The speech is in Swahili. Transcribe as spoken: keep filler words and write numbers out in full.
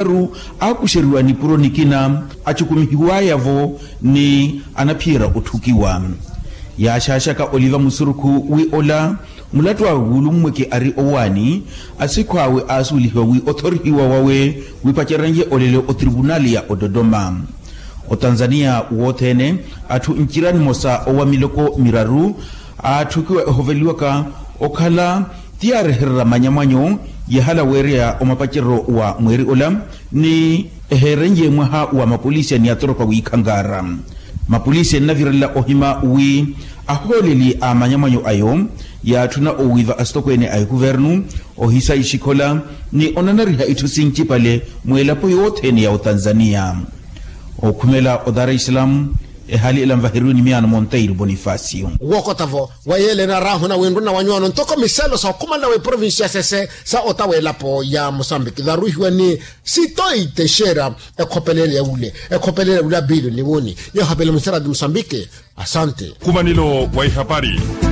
ru akusheriwa ni puronikina achukumihiwa yavo ni anapiera utukiwa ya shashaka Oliver Musuruku wi ola mulatu wa gulumweke ari owani asikwawe asulihiwa wi otorihiwa wawe wipachiranje olele o tribunali ya Ododoma o Tanzania wotene atu nchirani mosa owa miloko miraru atukiwa hoveliwaka okala tiare herra manyamanyo yehala werea o mapachiro wa mweri ola ni herenje mwaha wa mapolisi ni atoropa wikangara mapolisi na virala ohima wi aholeli amanyamanyo ayo ya tuna owiva astokwene ay guvernu ohisa ishikola ni onanariha itusinchi pale mwelapo yote ni ya Tanzania okumela odara Islam e hali ilamvahiruni miano Monteiro Bonifacio wokotavo wayele na rahu na wendu na wanyono ntoko miselo sa kumanda we provincia sese sa otawela po ya Mozambique la ruhiwa ni sitoi teshera e kopelele ule e kopelele ule bilu ni woni ya habele msara di Mozambique asante kumanilo wa habari